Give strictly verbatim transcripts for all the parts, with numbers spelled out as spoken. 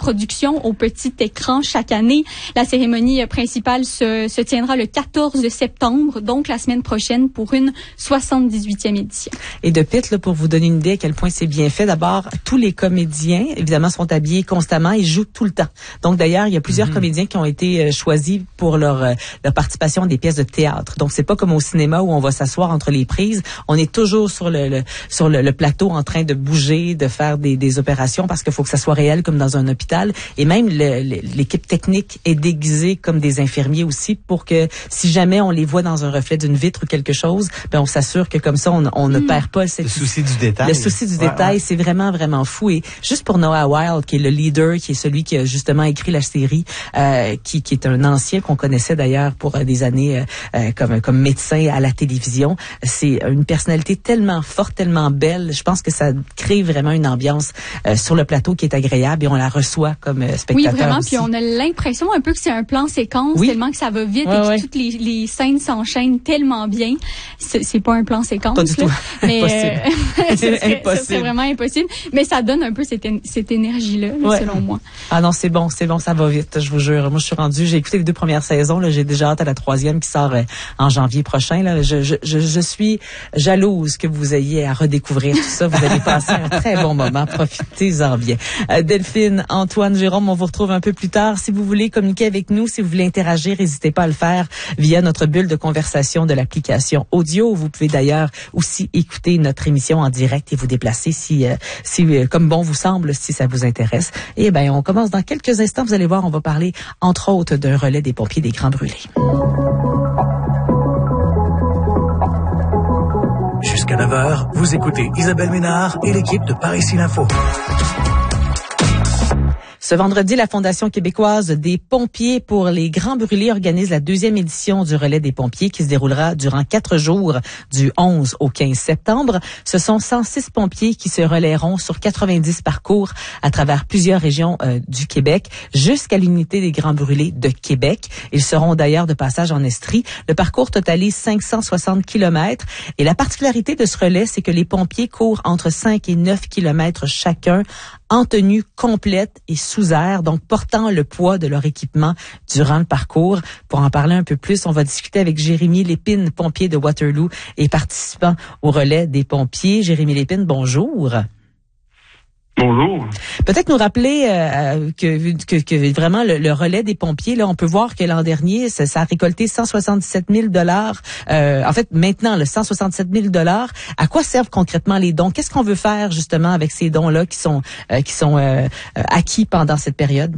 production au petit écran chaque année. La cérémonie principale se, se tiendra le quatorze septembre, donc la semaine prochaine, pour une soixante-dix-huitième édition. Et de Pitt, là, pour vous donner une idée à quel point c'est bien fait, d'abord, tous les comédiens, évidemment, sont habillés constamment, ils jouent tout le temps. Donc d'ailleurs, il y a plusieurs mm-hmm. comédiens qui ont été euh, choisis pour leur, euh, leur participation à des pièces de théâtre. Donc c'est pas comme au cinéma où on va s'asseoir entre les prises, on est toujours sur le, le sur le, le plateau en train de bouger, de faire des, des opérations parce qu'il faut que ça soit réel comme dans un hôpital. Et même le, le, l'équipe technique est déguisée comme des infirmiers aussi pour que si jamais on les voit dans un reflet d'une vitre ou quelque chose, ben on s'assure que comme ça on, on mm. ne perd pas cette, le souci du détail. Le souci du ouais, détail, ouais. c'est vraiment vraiment fou. Et juste pour Noah Wyle, qui est le leader, qui est celui qui a justement écrit la série, euh, qui, qui est un ancien qu'on connaissait d'ailleurs pour euh, des années euh, comme comme médecin à la télévision. C'est une personnalité tellement forte, tellement belle. Je pense que ça crée vraiment une ambiance euh, sur le plateau qui est agréable et on la reçoit comme euh, spectateur. Oui, vraiment. Aussi. Puis on a l'impression un peu que c'est un plan séquence, oui. tellement que ça va vite ouais, et que ouais. toutes les, les scènes s'enchaînent tellement bien. C'est, c'est pas un plan séquence. Pas du là, tout. Mais euh, c'est impossible. C'est vraiment impossible. Mais ça donne un peu cette, cette énergie-là, là, ouais. selon moi. Ah non, c'est bon, c'est bon, ça va vite. Je vous jure. Moi, je suis rendue. J'ai écouté les deux premières saisons. Là, j'ai déjà hâte à la troisième qui sort euh, en janvier prochain. Là, je, je, je, je suis jalouse que vous ayez à redécouvrir tout ça. Vous allez passer un très bon moment. Profitez-en bien. Euh, Delphine, Antoine, Jérôme, on vous retrouve un peu plus tard. Si vous voulez communiquer avec nous, si vous voulez interagir, n'hésitez pas à le faire via notre bulle de conversation de l'application audio. Vous pouvez d'ailleurs aussi écouter notre émission en direct et vous déplacer si, euh, si euh, comme bon vous semble, si ça vous intéresse. Et ben, on commence dans quelques instants. Vous allez voir, on va parler entre autres d'un relais des pompiers des Grands Brûlés. Jusqu'à neuf heures, vous écoutez Isabelle Ménard et l'équipe de Par ici l'info. Ce vendredi, la Fondation québécoise des pompiers pour les Grands Brûlés organise la deuxième édition du relais des pompiers qui se déroulera durant quatre jours du onze au quinze septembre. Ce sont cent six pompiers qui se relayeront sur quatre-vingt-dix parcours à travers plusieurs régions euh, du Québec jusqu'à l'unité des Grands Brûlés de Québec. Ils seront d'ailleurs de passage en Estrie. Le parcours totalise cinq cent soixante kilomètres et la particularité de ce relais, c'est que les pompiers courent entre cinq et neuf kilomètres chacun en tenue complète et sous air, donc portant le poids de leur équipement durant le parcours. Pour en parler un peu plus, on va discuter avec Jérémy Lépine, pompier de Waterloo et participant au relais des pompiers. Jérémy Lépine, bonjour. Bonjour. Peut-être nous rappeler euh, que, que, que vraiment le, le relais des pompiers, là, on peut voir que l'an dernier, ça, ça a récolté cent soixante-dix-sept mille dollars. Euh, en fait, maintenant, le cent soixante-sept mille dollars. À quoi servent concrètement les dons? Qu'est-ce qu'on veut faire justement avec ces dons-là qui sont euh, qui sont euh, acquis pendant cette période?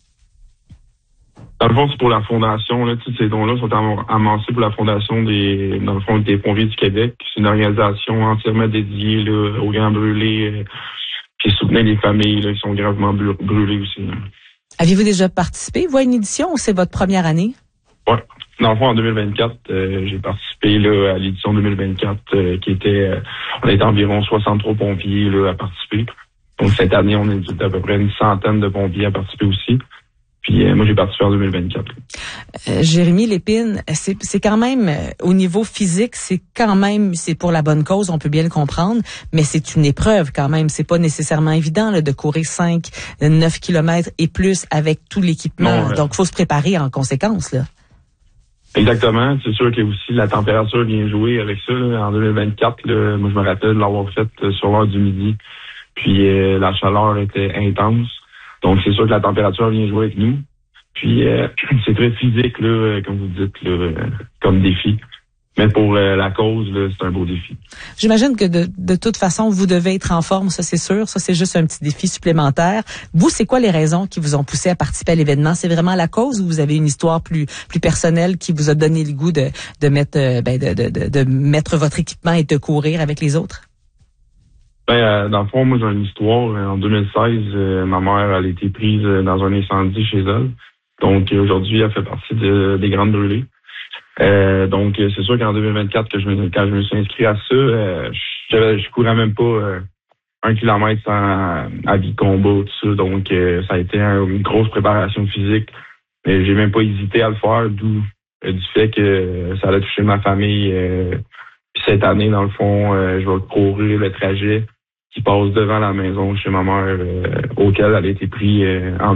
Dans le fond, c'est pour la fondation. Là, tous ces dons-là sont am- amassés pour la fondation des, dans le fond, des pompiers du Québec. C'est une organisation entièrement dédiée là, aux Grands Brûlés. Euh, qui soutenait les familles là, qui sont gravement brûlées aussi. Là. Aviez-vous déjà participé, vous, à une édition ou c'est votre première année? Oui. Dans le fond, en deux mille vingt-quatre, euh, j'ai participé là, à l'édition deux mille vingt-quatre euh, qui était... Euh, on était environ soixante-trois pompiers là, à participer. Donc cette année, on est à peu près une centaine de pompiers à participer aussi. Puis euh, moi, j'ai participé en deux mille vingt-quatre. Euh, Jérémy Lépine, c'est, c'est quand même, euh, au niveau physique, c'est quand même, c'est pour la bonne cause, on peut bien le comprendre, mais c'est une épreuve quand même. C'est pas nécessairement évident là, de courir cinq, neuf kilomètres et plus avec tout l'équipement. Non, euh... Donc, il faut se préparer en conséquence, là. Exactement. C'est sûr que aussi la température vient jouer avec ça. Là. En deux mille vingt-quatre, là, moi, je me rappelle de l'avoir fait euh, sur l'heure du midi. Puis euh, la chaleur était intense. Donc, c'est sûr que la température vient jouer avec nous. Puis, euh, c'est très physique, là, comme vous dites, là, euh, comme défi. Mais pour euh, la cause, là, c'est un beau défi. J'imagine que de, de toute façon, vous devez être en forme, ça c'est sûr. Ça, c'est juste un petit défi supplémentaire. Vous, c'est quoi les raisons qui vous ont poussé à participer à l'événement? C'est vraiment la cause ou vous avez une histoire plus plus personnelle qui vous a donné le goût de, de, mettre, euh, ben, de, de, de, de mettre votre équipement et de courir avec les autres? Ben, euh, dans le fond, moi, j'ai une histoire. En deux mille seize, euh, ma mère, elle a été prise dans un incendie chez elle. Donc, aujourd'hui, elle fait partie de, des Grandes Brûlées. Euh, donc, c'est sûr qu'en deux mille vingt-quatre, que je me, quand je me suis inscrit à ça, euh, je, je courais même pas euh, un kilomètre sans habit de combat, tout ça. Donc, euh, ça a été un, une grosse préparation physique. Mais j'ai même pas hésité à le faire, d'où euh, du fait que ça allait toucher ma famille. Euh, puis cette année, dans le fond, euh, je vais courir le trajet qui passe devant la maison chez ma mère, euh, auquel elle a été prise euh, en